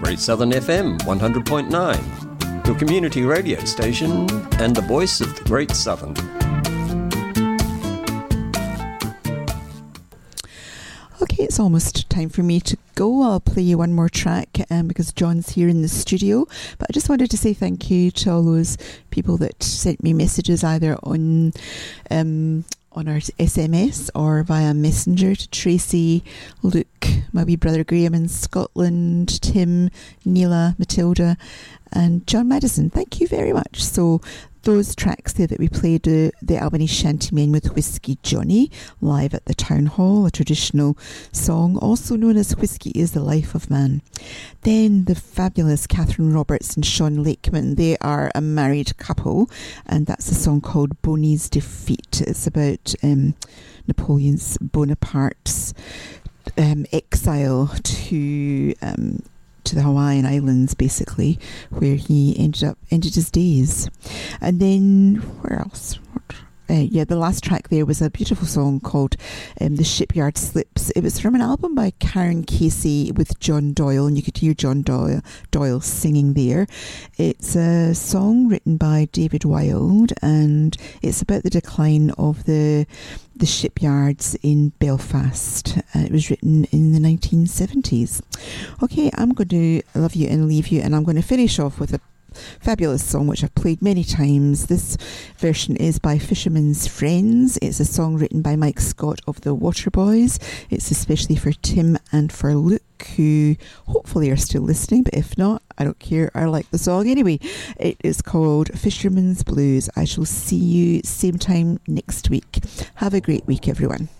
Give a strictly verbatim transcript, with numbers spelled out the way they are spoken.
Great Southern F M one hundred point nine, your community radio station and the voice of the Great Southern. Okay, it's almost time for me to go. I'll play you one more track um, because John's here in the studio. But I just wanted to say thank you to all those people that sent me messages either on um, on our S M S or via Messenger, to Tracy, Luke, my wee brother Graham in Scotland, Tim, Neela, Matilda and John Madison. Thank you very much. So those tracks there that we played, uh, the Albanese Shantymen with Whiskey Johnny, live at the Town Hall, a traditional song, also known as Whiskey is the Life of Man. Then the fabulous Catherine Roberts and Sean Lakeman, they are a married couple, and that's a song called Boney's Defeat. It's about um, Napoleon's Bonaparte's um, exile to... Um, to the Hawaiian Islands, basically, where he ended up ended his days. And then where else? Uh, yeah, the last track there was a beautiful song called um, The Shipyard Slips. It was from an album by Karen Casey with John Doyle, and you could hear John Doyle, Doyle singing there. It's a song written by David Wilde, and it's about the decline of the the shipyards in Belfast. Uh, it was written in the nineteen seventies. Okay, I'm going to love you and leave you, and I'm going to finish off with a fabulous song which I've played many times. This version is by Fisherman's Friends. It's a song written by Mike Scott of the Waterboys. It's especially for Tim and for Luke, who hopefully are still listening, but if not, I don't care. I like the song anyway. It is called Fisherman's Blues. I shall see you same time next week. Have a great week, everyone.